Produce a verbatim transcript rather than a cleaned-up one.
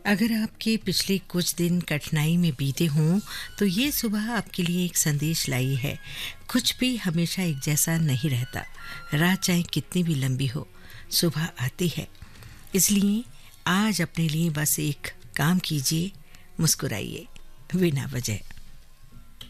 अगर आपके पिछले कुछ दिन कठिनाई में बीते हों तो ये सुबह आपके लिए एक संदेश लाई है। कुछ भी हमेशा एक जैसा नहीं रहता। रात चाहे कितनी भी लंबी हो, सुबह आती है। इसलिए आज अपने लिए बस एक काम कीजिए, मुस्कुराइए बिना वजह।